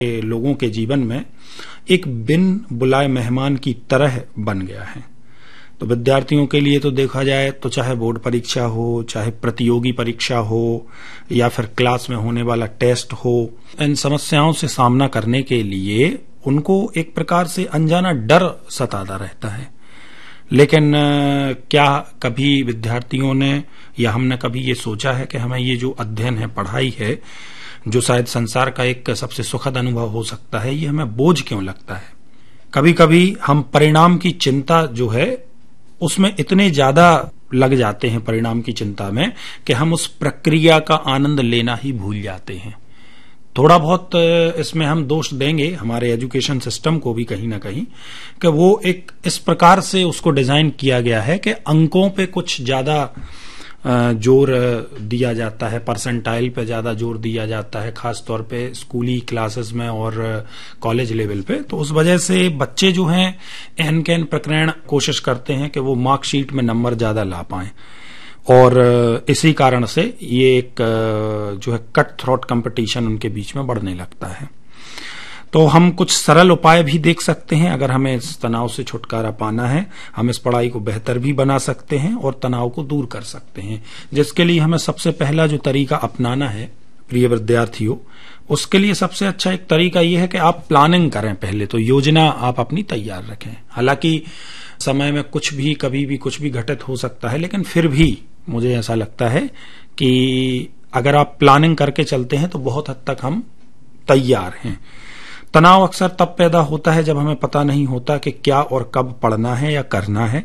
लोगों के जीवन में एक बिन बुलाए मेहमान की तरह बन गया है। तो विद्यार्थियों के लिए तो देखा जाए तो चाहे बोर्ड परीक्षा हो, चाहे प्रतियोगी परीक्षा हो, या फिर क्लास में होने वाला टेस्ट हो, इन समस्याओं से सामना करने के लिए उनको एक प्रकार से अनजाना डर सताता रहता है। लेकिन क्या कभी विद्यार्थियों ने या हमने कभी ये सोचा है कि हमें ये जो अध्ययन है, पढ़ाई है, जो शायद संसार का एक सबसे सुखद अनुभव हो सकता है, ये हमें बोझ क्यों लगता है? कभी कभी हम परिणाम की चिंता जो है उसमें इतने ज्यादा लग जाते हैं, परिणाम की चिंता में, कि हम उस प्रक्रिया का आनंद लेना ही भूल जाते हैं। थोड़ा बहुत इसमें हम दोष देंगे हमारे एजुकेशन सिस्टम को भी कहीं ना कहीं, कि वो एक इस प्रकार से उसको डिजाइन किया गया है कि अंकों पे कुछ ज्यादा जोर दिया जाता है, परसेंटाइल पे ज्यादा जोर दिया जाता है, खासतौर पे स्कूली क्लासेस में और कॉलेज लेवल पे। तो उस वजह से बच्चे जो हैं एन कैन प्रकरण कोशिश करते हैं कि वो मार्कशीट में नंबर ज्यादा ला पाएं, और इसी कारण से ये एक जो है कट थ्रोट कंपटीशन उनके बीच में बढ़ने लगता है। तो हम कुछ सरल उपाय भी देख सकते हैं। अगर हमें इस तनाव से छुटकारा पाना है, हम इस पढ़ाई को बेहतर भी बना सकते हैं और तनाव को दूर कर सकते हैं, जिसके लिए हमें सबसे पहला जो तरीका अपनाना है प्रिय विद्यार्थियों, उसके लिए सबसे अच्छा एक तरीका यह है कि आप प्लानिंग करें। पहले तो योजना आप अपनी तैयार रखें। हालांकि समय में कुछ भी कभी भी कुछ भी घटित हो सकता है, लेकिन फिर भी मुझे ऐसा लगता है कि अगर आप प्लानिंग करके चलते हैं तो बहुत हद तक हम तैयार हैं। तनाव अक्सर तब पैदा होता है जब हमें पता नहीं होता कि क्या और कब पढ़ना है या करना है,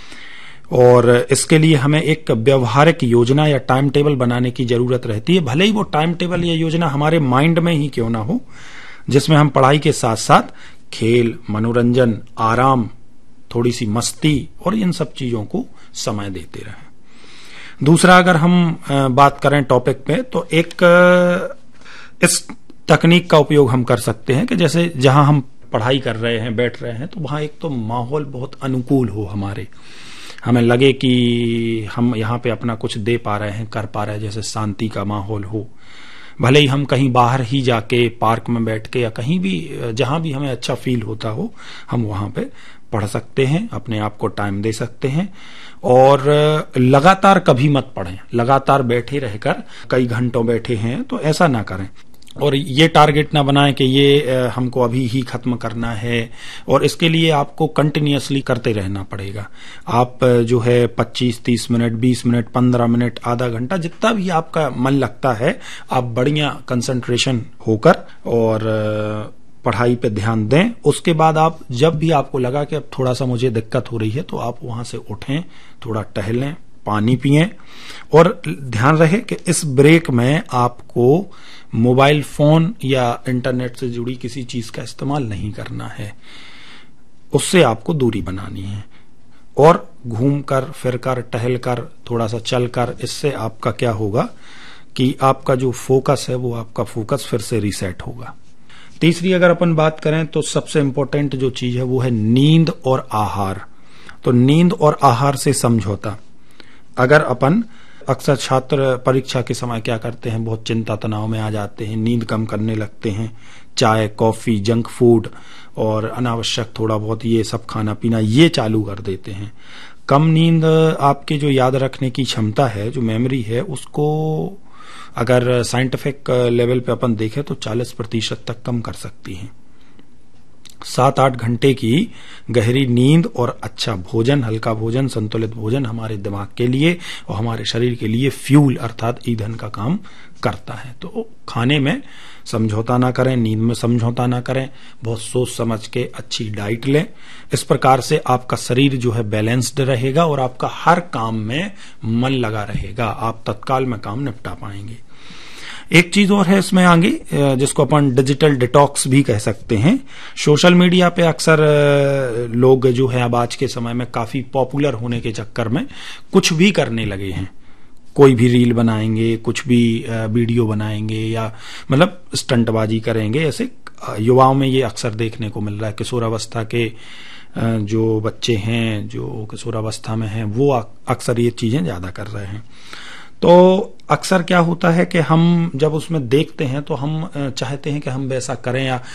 और इसके लिए हमें एक व्यवहारिक योजना या टाइम टेबल बनाने की जरूरत रहती है। भले ही वो टाइम टेबल या योजना हमारे माइंड में ही क्यों ना हो, जिसमें हम पढ़ाई के साथ साथ खेल, मनोरंजन, आराम, थोड़ी सी मस्ती और इन सब चीजों को समय देते रहें। दूसरा, अगर हम बात करें टॉपिक पे, तो एक इस तकनीक का उपयोग हम कर सकते हैं कि जैसे जहां हम पढ़ाई कर रहे हैं, बैठ रहे हैं, तो वहां एक तो माहौल बहुत अनुकूल हो, हमें लगे कि हम यहाँ पे अपना कुछ दे पा रहे हैं, कर पा रहे हैं, जैसे शांति का माहौल हो। भले ही हम कहीं बाहर ही जाके पार्क में बैठ के या कहीं भी जहां भी हमें अच्छा फील होता हो, हम वहां पे पढ़ सकते हैं, अपने आप को टाइम दे सकते हैं। और लगातार कभी मत पढ़ें, लगातार बैठे रहकर कई घंटों बैठे हैं तो ऐसा ना करें, और ये टारगेट ना बनाएं कि ये हमको अभी ही खत्म करना है, और इसके लिए आपको कंटिन्यूअसली करते रहना पड़ेगा। आप जो है 25, 30 मिनट, 20 मिनट, 15 मिनट, आधा घंटा, जितना भी आपका मन लगता है, आप बढ़िया कंसंट्रेशन होकर और पढ़ाई पे ध्यान दें। उसके बाद आप जब भी आपको लगा कि अब थोड़ा सा मुझे दिक्कत हो रही है, तो आप वहां से उठें, थोड़ा टहलें, पानी पिएं, और ध्यान रहे कि इस ब्रेक में आपको मोबाइल फोन या इंटरनेट से जुड़ी किसी चीज का इस्तेमाल नहीं करना है, उससे आपको दूरी बनानी है। और घूमकर, फिरकर, टहलकर, थोड़ा सा चलकर, इससे आपका क्या होगा कि आपका जो फोकस है वो आपका फोकस फिर से रीसेट होगा। तीसरी अगर अपन बात करें तो सबसे इंपॉर्टेंट जो चीज है वो है नींद और आहार। तो नींद और आहार से समझौता। अगर अपन अक्सर छात्र परीक्षा के समय क्या करते हैं, बहुत चिंता तनाव में आ जाते हैं, नींद कम करने लगते हैं, चाय, कॉफी, जंक फूड और अनावश्यक थोड़ा बहुत ये सब खाना पीना ये चालू कर देते हैं। कम नींद आपके जो याद रखने की क्षमता है, जो मेमोरी है, उसको अगर साइंटिफिक लेवल पे अपन देखें तो 40% तक कम कर सकती है। 7-8 घंटे की गहरी नींद और अच्छा भोजन, हल्का भोजन, संतुलित भोजन हमारे दिमाग के लिए और हमारे शरीर के लिए फ्यूल अर्थात ईंधन का काम करता है। तो खाने में समझौता ना करें, नींद में समझौता ना करें, बहुत सोच समझ के अच्छी डाइट लें। इस प्रकार से आपका शरीर जो है बैलेंस्ड रहेगा और आपका हर काम में मन लगा रहेगा, आप तत्काल में काम निपटा पाएंगे। एक चीज और है इसमें आगे, जिसको अपन डिजिटल डिटॉक्स भी कह सकते हैं। सोशल मीडिया पे अक्सर लोग जो है अब आज के समय में काफी पॉपुलर होने के चक्कर में कुछ भी करने लगे हैं। कोई भी रील बनाएंगे, कुछ भी वीडियो बनाएंगे, या मतलब स्टंटबाजी करेंगे। ऐसे युवाओं में ये अक्सर देखने को मिल रहा है। किशोरावस्था के जो बच्चे हैं, जो किशोरावस्था में हैं, वो अक्सर ये चीजें ज्यादा कर रहे हैं। तो अक्सर क्या होता है कि हम जब उसमें देखते हैं तो हम चाहते हैं कि हम वैसा करें या